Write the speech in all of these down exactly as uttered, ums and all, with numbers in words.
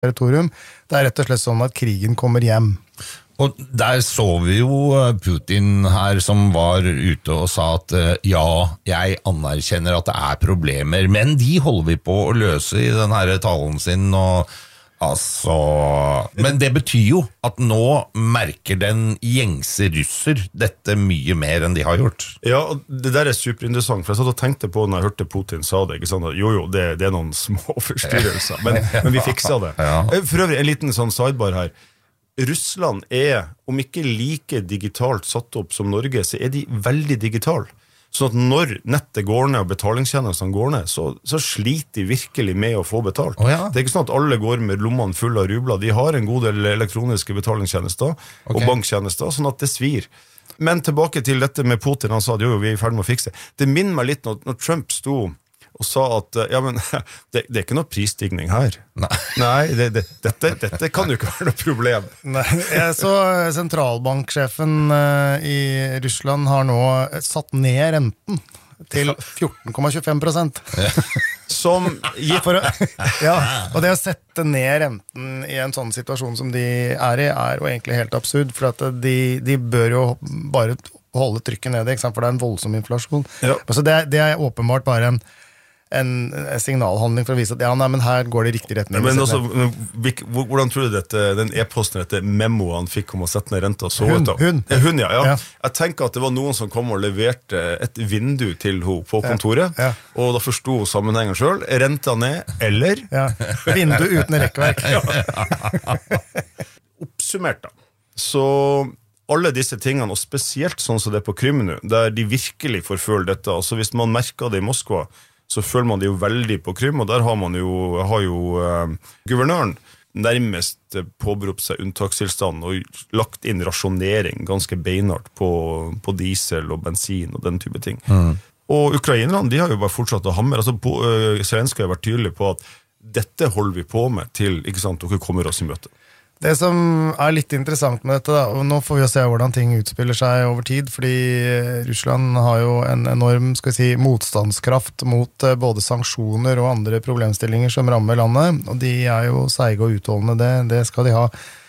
territorium. Det er rett og slett sånn at krigen kommer hjem. Og der så vi jo Putin her som var ute og sa at ja, jeg anerkjenner at det er problemer, men de holder vi på å løse i den her talen sin, og altså... Men det betyr jo at nå merker den gjengse russer dette mye mer enn de har gjort. Ja, og det der er superinteressant, for jeg satt og tenkte på når jeg hørte Putin sa det, ikke sant? Jo, jo, det, det er noen små forstyrrelser, men, men vi fiksa det. Ja. For øvrig, en liten sånn sidebar her. Russland er, om ikke like digitalt satt opp som Norge, så er de veldig digitale. Sånn at når nettet går ned og betalingstjenestene går ned, så, så sliter de virkelig med å få betalt. Oh, ja. Det er ikke sånn at alle går med lommene fulle av rubler. De har en god del elektroniske betalingstjenester okay. og banktjenester, sånn at det svir. Men tilbake til dette med Putin, han sa at jo, vi er i ferd med å fikse. Det minner meg litt når, når Trump sto og sa at, ja, men det, det er ikke noe prisstigning her. Nei, Nei det, det, dette, dette kan jo ikke være noe problem. Nei, jeg så sentralbanksjefen i Russland har nå satt ned renten til fjorten komma tjuefem prosent. Som For å, ja, og det å sette ned renten i en sånn situasjon som de er i, er jo egentlig helt absurd, for at de, de bør jo bare holde trykket nede, ikke sant? For det er en voldsom inflasjon. Ja. Altså det, det er åpenbart bare en en signalhandling for å vise at ja, nei, men her går det riktig retning. Men også, hvordan tror du dette, den e-posten, dette memoet han fikk om å sette ned renta så hun, ut av? Hun. Hun, ja, ja. Ja. Jeg tenker at det var noen som kom og leverte et vindu til henne på kontoret, ja. Ja. og da forsto hun sammenhengen selv. Renta ned, eller? Ja, vindu uten rekkverk. Oppsummert da. Så alle disse tingene, og spesielt sånn som det er på Krym nå, der de virkelig får føle dette, altså hvis man merker det i Moskva, så føler man det jo veldig på Krym, og der har man jo, har jo uh, guvernøren nærmest påberopt seg unntakstilstand og lagt inn rasjonering ganske beinhardt på, på diesel og bensin og den type ting. Mm. Og ukrainerne, de har jo bare fortsatt å hamre. Altså, uh, Zelenskyj har vært tydelig på at dette holder vi på med til, ikke sant, dere kommer oss i møte. Det som er litt interessant med dette, da, og nå får vi jo se hvordan ting utspiller seg over tid, fordi Russland har jo en enorm, skal vi si, motstandskraft mot både sanksjoner og andre problemstillinger som rammer landet, og de er jo seige og utholdende, det, det skal de ha.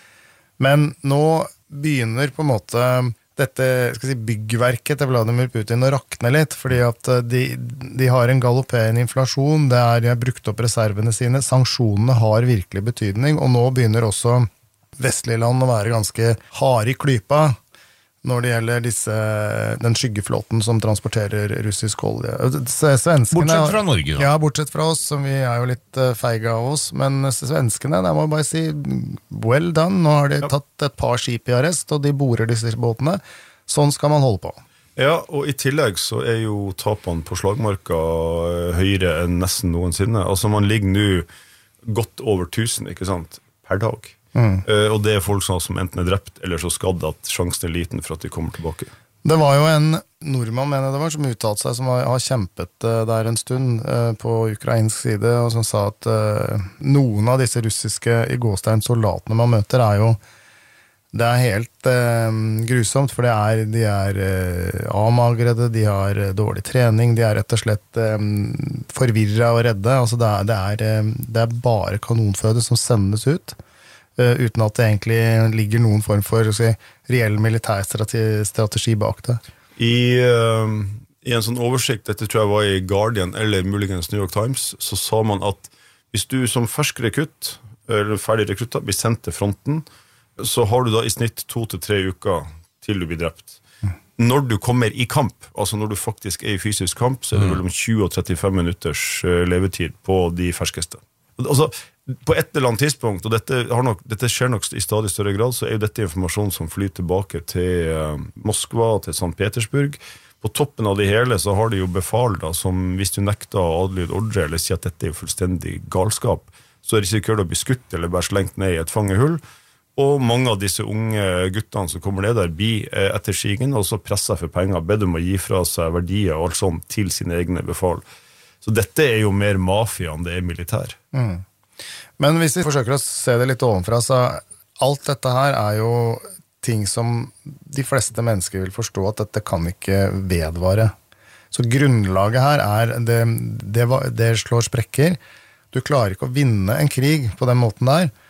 Men nå begynner på en måte dette skal vi si, byggverket til Vladimir Putin å rakne litt, fordi at de, de har en galopperende inflasjon, det er, de har brukt opp reservene sine, sanksjonene har virkelig betydning, og nå begynner også vestlige land å være ganske hard i klypa når det gjelder disse, den skyggeflåten som transporterer russisk olje. Svenskene, bortsett fra Norge da? Ja, bortsett fra oss, som vi er jo litt feige av oss, men svenskene, der må jeg bare si well done, nå har de tatt et par skip i arrest, og de borer disse båtene. Sånn skal man holde på. Ja, og i tillegg så er jo tapene på slagmarka høyere enn nesten noensinne. Altså man ligger nå godt over tusen, ikke sant, per dag. Mm. Uh, og det er folk som, som enten er drept eller så skadd at sjansen er liten for at de kommer tilbake. Det var jo en nordmann, mener jeg det var, som uttalte seg, som har, har kjempet uh, der en stund uh, på ukrainsk side, og som sa at uh, noen av disse russiske i gåstein soldatene man møter er jo, det er helt uh, grusomt, for det er, de er uh, avmagrede, de har uh, dårlig trening, de er rett og slett um, forvirret og redde, altså det er, det, er, um, det er bare kanonføde som sendes ut, Uh, uten at det egentlig ligger noen form for si, reell militærstrategi bak det. I, uh, I en sånn oversikt, dette tror jeg var i Guardian eller muligens New York Times, så sa man at hvis du som fersk rekrutt, eller ferdig rekrutta, blir sendt til fronten, så har du da i snitt to til tre uker til du blir drept. Mm. Når du kommer i kamp, altså når du faktisk er i fysisk kamp, så er det mm. mellom tjue og trettifem minutters levetid på de ferskeste. Altså, på et eller annet tidspunkt, og dette, har nok, dette skjer nok i stadig større grad, så er jo dette informasjon som flyr tilbake til uh, Moskva, til Sankt Petersburg. På toppen av det hele så har de jo befal da, som hvis du nekter å adlyde ordre, eller sier at dette er jo fullstendig galskap, så risikerer du å bli skutt eller bare slengt ned i et fangehull. Og mange av disse unge guttene som kommer ned der blir etter sigen, og så presser for penger, ber dem å gi fra seg verdier og alt sånt til sine egne befal. Så dette er jo mer mafia enn det er militær. Mm. Men hvis vi forsøker å se det litt ovenfra, så alt dette her er jo ting som de fleste mennesker vil forstå at dette kan ikke vedvare. Så grunnlaget her er, det, det, det slår sprekker, Du klarer ikke å vinne en krig på den måten der,